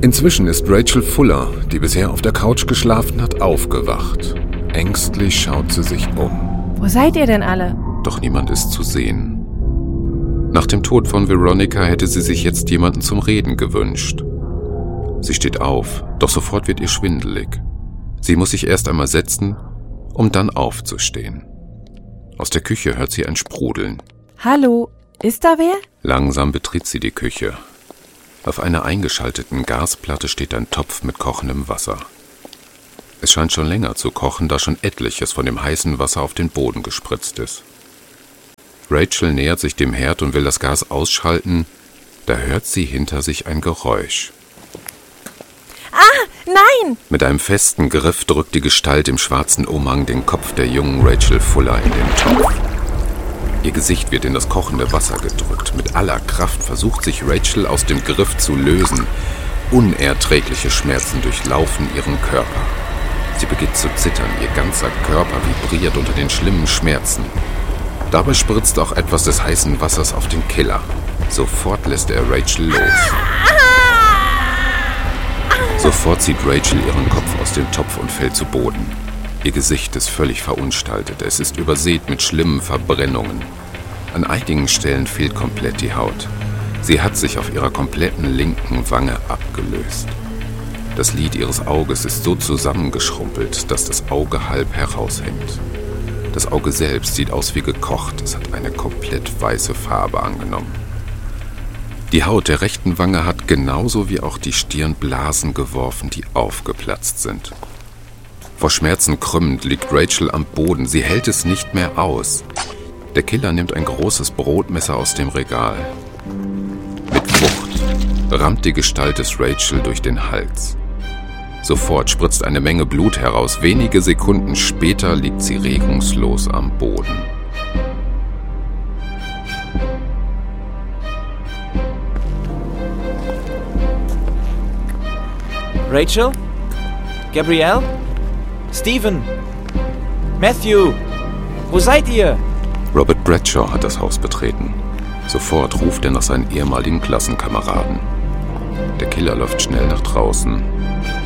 Inzwischen ist Rachel Fuller, die bisher auf der Couch geschlafen hat, aufgewacht. Ängstlich schaut sie sich um. Wo seid ihr denn alle? Doch niemand ist zu sehen. Nach dem Tod von Veronica hätte sie sich jetzt jemanden zum Reden gewünscht. Sie steht auf, doch sofort wird ihr schwindelig. Sie muss sich erst einmal setzen, um dann aufzustehen. Aus der Küche hört sie ein Sprudeln. Hallo, ist da wer? Langsam betritt sie die Küche. Auf einer eingeschalteten Gasplatte steht ein Topf mit kochendem Wasser. Es scheint schon länger zu kochen, da schon etliches von dem heißen Wasser auf den Boden gespritzt ist. Rachel nähert sich dem Herd und will das Gas ausschalten, da hört sie hinter sich ein Geräusch. Ah, nein! Mit einem festen Griff drückt die Gestalt im schwarzen Umhang den Kopf der jungen Rachel Fuller in den Topf. Ihr Gesicht wird in das kochende Wasser gedrückt. Mit aller Kraft versucht sich Rachel aus dem Griff zu lösen. Unerträgliche Schmerzen durchlaufen ihren Körper. Sie beginnt zu zittern, ihr ganzer Körper vibriert unter den schlimmen Schmerzen. Dabei spritzt auch etwas des heißen Wassers auf den Killer. Sofort lässt er Rachel los. Sofort zieht Rachel ihren Kopf aus dem Topf und fällt zu Boden. Ihr Gesicht ist völlig verunstaltet. Es ist übersät mit schlimmen Verbrennungen. An einigen Stellen fehlt komplett die Haut. Sie hat sich auf ihrer kompletten linken Wange abgelöst. Das Lid ihres Auges ist so zusammengeschrumpelt, dass das Auge halb heraushängt. Das Auge selbst sieht aus wie gekocht. Es hat eine komplett weiße Farbe angenommen. Die Haut der rechten Wange hat genauso wie auch die Stirn Blasen geworfen, die aufgeplatzt sind. Vor Schmerzen krümmend liegt Rachel am Boden. Sie hält es nicht mehr aus. Der Killer nimmt ein großes Brotmesser aus dem Regal. Mit Wucht rammt die Gestalt des Rachel durch den Hals. Sofort spritzt eine Menge Blut heraus. Wenige Sekunden später liegt sie regungslos am Boden. Rachel? Gabrielle? Stephen? Matthew? Wo seid ihr? Robert Bradshaw hat das Haus betreten. Sofort ruft er nach seinen ehemaligen Klassenkameraden. Der Killer läuft schnell nach draußen.